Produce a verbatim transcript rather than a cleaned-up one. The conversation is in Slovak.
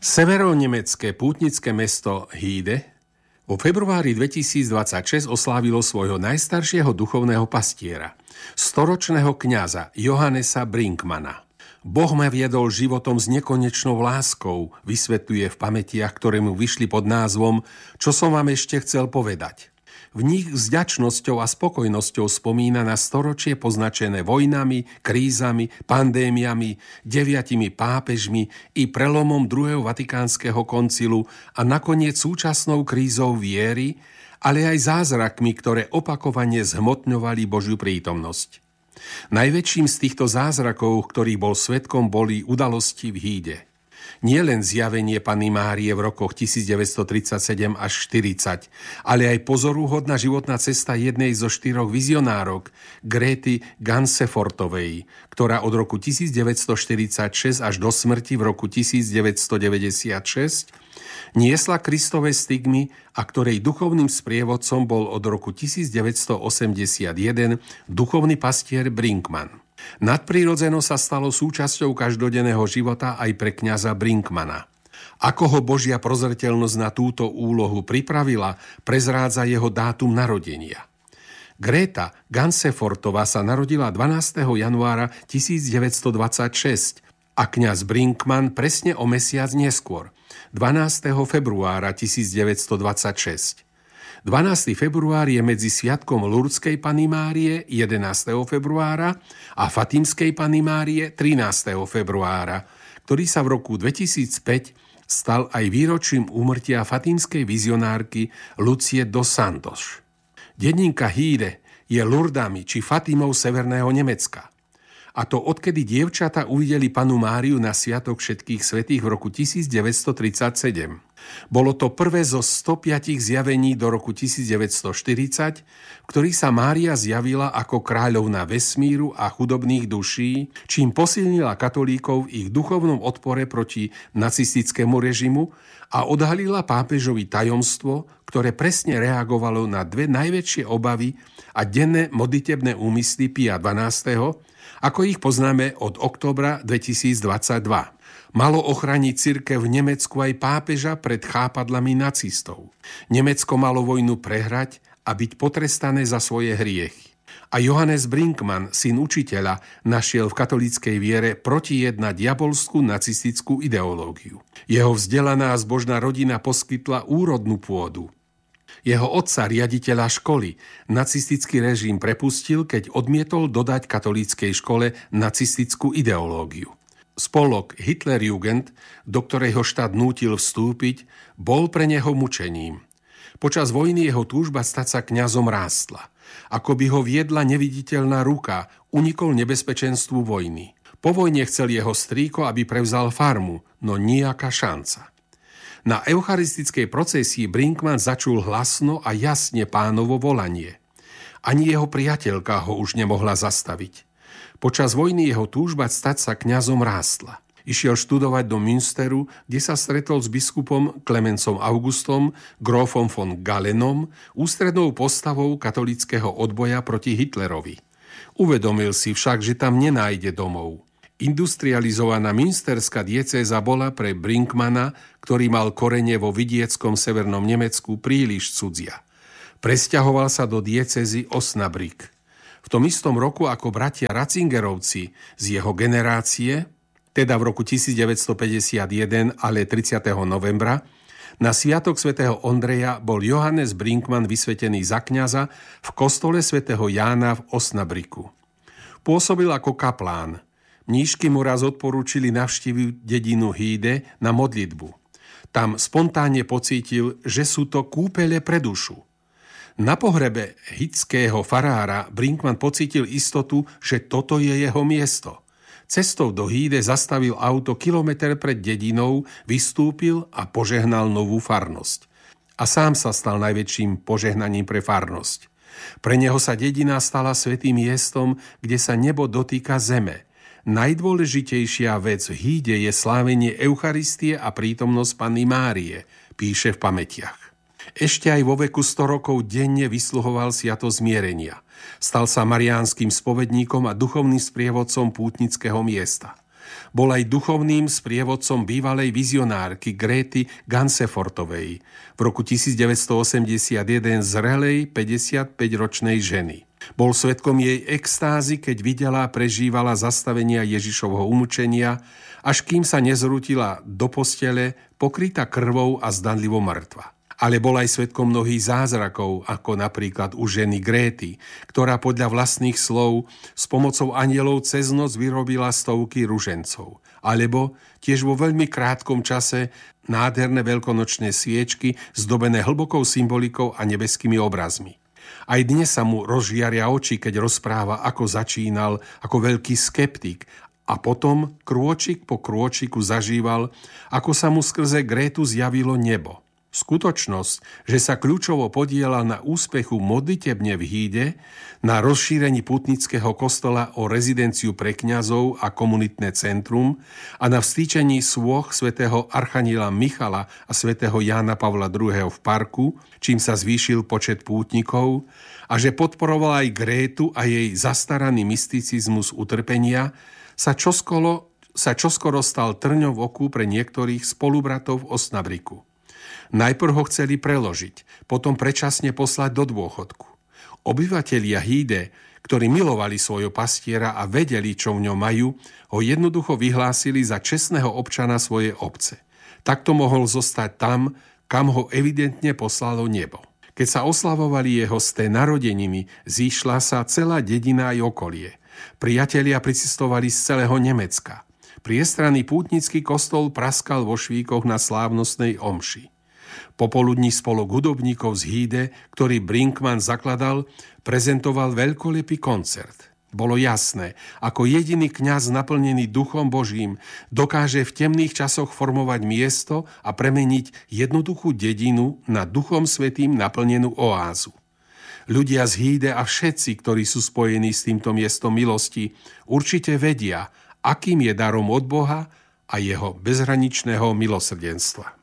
Severonemecké pútnické mesto Híde vo februári dvetisícdvadsaťšesť oslávilo svojho najstaršieho duchovného pastiera, storočného kňaza Johannesa Brinkmana. Boh ma viedol životom s nekonečnou láskou, vysvetľuje v pamätiach, ktoré mu vyšli pod názvom Čo som vám ešte chcel povedať. V nich s vďačnosťou a spokojnosťou spomína na storočie poznačené vojnami, krízami, pandémiami, deviatimi pápežmi i prelomom druhého vatikánskeho koncilu a nakoniec súčasnou krízou viery, ale aj zázrakmi, ktoré opakovane zhmotňovali Božiu prítomnosť. Najväčším z týchto zázrakov, ktorých bol svedkom, boli udalosti v Híde. Nie len zjavenie Panny Márie v rokoch devätnásťtridsaťsedem až štyridsať, ale aj pozoruhodná životná cesta jednej zo štyroch vizionárok, Gréty Gansefortovej, ktorá od roku devätnásťštyridsaťšesť až do smrti v roku devätnásťdeväťdesiatšesť niesla Kristove stigmy a ktorej duchovným sprievodcom bol od roku devätnásťosemdesiatjeden duchovný pastier Brinkman. Nadprirodzeno sa stalo súčasťou každodenného života aj pre kňaza Brinkmana. Ako ho Božia prozreteľnosť na túto úlohu pripravila, prezrádza jeho dátum narodenia. Gréta Gansefortová sa narodila dvanásteho januára tisícdeväťstodvadsaťšesť a kňaz Brinkman presne o mesiac neskôr, dvanásteho februára tisícdeväťstodvadsaťšesť. dvanásteho február je medzi sviatkom Lurdskej Panny Márie jedenásteho februára a Fatimskej Panny Márie trinásteho februára, ktorý sa v roku dvetisícpäť stal aj výročím úmrtia fatimskej vizionárky Lucie dos Santos. Dedinka Híde je Lurdami či Fatimou severného Nemecka. A to odkedy dievčata uvideli Pannu Máriu na sviatok všetkých svätých v roku devätnásťtridsaťsedem. Bolo to prvé zo stopäť zjavení do roku devätnásťštyridsať, v ktorých sa Mária zjavila ako kráľovna vesmíru a chudobných duší, čím posilnila katolíkov v ich duchovnom odpore proti nacistickému režimu a odhalila pápežovi tajomstvo, ktoré presne reagovalo na dve najväčšie obavy a denné modlitebné úmysly Pia dvanásteho, ako ich poznáme od októbra dvetisícdvadsaťdva. Malo ochrániť cirkev v Nemecku aj pápeža pred chápadlami nacistov. Nemecko malo vojnu prehrať a byť potrestané za svoje hriechy. A Johannes Brinkman, syn učiteľa, našiel v katolíckej viere protijednať diabolskú nacistickú ideológiu. Jeho vzdelaná a zbožná rodina poskytla úrodnú pôdu. Jeho otca, riaditeľa školy, nacistický režim prepustil, keď odmietol dodať katolíckej škole nacistickú ideológiu. Spolok Hitlerjugend, do ktorého štát nútil vstúpiť, bol pre neho mučením. Počas vojny jeho túžba stať sa kňazom rástla. Ako by ho viedla neviditeľná ruka, unikol nebezpečenstvu vojny. Po vojne chcel jeho strýko, aby prevzal farmu, no nejaká šanca. Na eucharistickej procesii Brinkman začul hlasno a jasne Pánovo volanie. Ani jeho priateľka ho už nemohla zastaviť. Počas vojny jeho túžba stať sa kňazom rástla. Išiel študovať do Münsteru, kde sa stretol s biskupom Klemencom Augustom, grófom von Galenom, ústrednou postavou katolického odboja proti Hitlerovi. Uvedomil si však, že tam nenájde domov. Industrializovaná münsterská diecéza bola pre Brinkmana, ktorý mal korene vo vidieckom severnom Nemecku, príliš cudzia. Presťahoval sa do diecézy Osnabrück. V tom istom roku ako bratia Ratzingerovci z jeho generácie, teda v roku devätnásťpäťdesiatjeden, ale tridsiateho novembra, na sviatok svätého Ondreja bol Johannes Brinkman vysvetený za kňaza v kostole svätého Jána v Osnabrücku. Pôsobil ako kaplán. Mníšky mu raz odporúčili navštíviť dedinu Híde na modlitbu. Tam spontánne pocítil, že sú to kúpele pre dušu. Na pohrebe hydského farára Brinkman pocítil istotu, že toto je jeho miesto. Cestou do Híde zastavil auto kilometr pred dedinou, vystúpil a požehnal novú farnosť. A sám sa stal najväčším požehnaním pre farnosť. Pre neho sa dedina stala svätým miestom, kde sa nebo dotýka zeme. Najdôležitejšia vec v Híde je slávenie Eucharistie a prítomnosť Panny Márie, píše v pamätiach. Ešte aj vo veku sto rokov denne vysluhoval sviatosť zmierenia. Stal sa mariánskym spovedníkom a duchovným sprievodcom pútnického miesta. Bol aj duchovným sprievodcom bývalej vizionárky Gréty Gansefortovej, v roku devätnásťstoosemdesiatjeden zrelej päťdesiatpäťročnej ženy. Bol svedkom jej extázy, keď videla a prežívala zastavenia Ježišovho umúčenia, až kým sa nezrútila do postele, pokrytá krvou a zdanlivo mŕtva. Ale bol aj svedkom mnohých zázrakov, ako napríklad u ženy Gréty, ktorá podľa vlastných slov s pomocou anjelov cez noc vyrobila stovky ružencov. Alebo tiež vo veľmi krátkom čase nádherné veľkonočné sviečky zdobené hlbokou symbolikou a nebeskými obrazmi. Aj dnes sa mu rozžiaria oči, keď rozpráva, ako začínal ako veľký skeptik a potom krôčik po krôčiku zažíval, ako sa mu skrze Grétu zjavilo nebo. Skutočnosť, že sa kľúčovo podieľal na úspechu modlitebne v Híde, na rozšírení pútnického kostola o rezidenciu pre kňazov a komunitné centrum a na vstýčení sôch svätého archaniela Michala a svätého Jána Pavla druhého. V parku, čím sa zvýšil počet pútnikov, a že podporoval aj Grétu a jej zastaraný mysticizmus utrpenia, sa čoskoro, sa čoskoro stal trňou v oku pre niektorých spolubratov v Osnabriku. Najprv ho chceli preložiť, potom predčasne poslať do dôchodku. Obyvatelia Híde, ktorí milovali svojho pastiera a vedeli, čo v ňom majú, ho jednoducho vyhlásili za čestného občana svojej obce. Takto mohol zostať tam, kam ho evidentne poslalo nebo. Keď sa oslavovali jeho sté narodeniny, zíšla sa celá dedina aj okolie. Priatelia pricestovali z celého Nemecka. Priestranný pútnický kostol praskal vo švíkoch na slávnostnej omši. Popoludní spolok hudobníkov z Híde, ktorý Brinkmann zakladal, prezentoval veľkolepý koncert. Bolo jasné, ako jediný kňaz naplnený Duchom Božím dokáže v temných časoch formovať miesto a premeniť jednoduchú dedinu na Duchom Svätým naplnenú oázu. Ľudia z Híde a všetci, ktorí sú spojení s týmto miestom milosti, určite vedia, akým je darom od Boha a jeho bezhraničného milosrdenstva.